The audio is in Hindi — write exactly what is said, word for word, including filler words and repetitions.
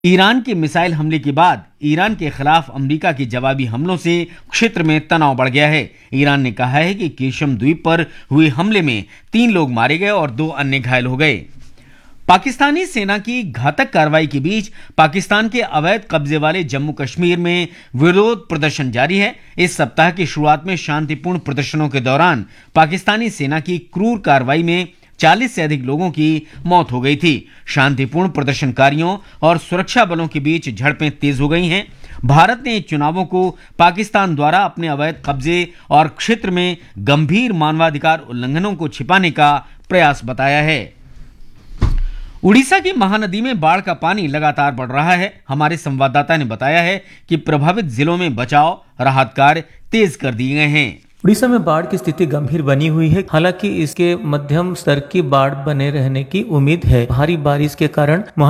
ईरान के मिसाइल हमले के बाद ईरान के खिलाफ अमेरिका के जवाबी हमलों से क्षेत्र में तनाव बढ़ गया है। ईरान ने कहा है कि केशम द्वीप पर हुए हमले में तीन लोग मारे गए और दो अन्य घायल हो गए। पाकिस्तानी सेना की घातक कार्रवाई के बीच पाकिस्तान के अवैध कब्जे वाले जम्मू कश्मीर में विरोध प्रदर्शन जारी है। इस सप्ताह की शुरुआत में शांतिपूर्ण प्रदर्शनों के दौरान पाकिस्तानी सेना की क्रूर कार्रवाई में चालीस से अधिक लोगों की मौत हो गई थी। शांतिपूर्ण प्रदर्शनकारियों और सुरक्षा बलों के बीच झड़पें तेज हो गई हैं। भारत ने चुनावों को पाकिस्तान द्वारा अपने अवैध कब्जे और क्षेत्र में गंभीर मानवाधिकार उल्लंघनों को छिपाने का प्रयास बताया है। उड़ीसा की महानदी में बाढ़ का पानी लगातार बढ़ रहा है। हमारे संवाददाता ने बताया है कि प्रभावित जिलों में बचाव राहत कार्य तेज कर दिए गए हैं। उड़ीसा में बाढ़ की स्थिति गंभीर बनी हुई है। हालांकि इसके मध्यम स्तर की बाढ़ बने रहने की उम्मीद है। भारी बारिश के कारण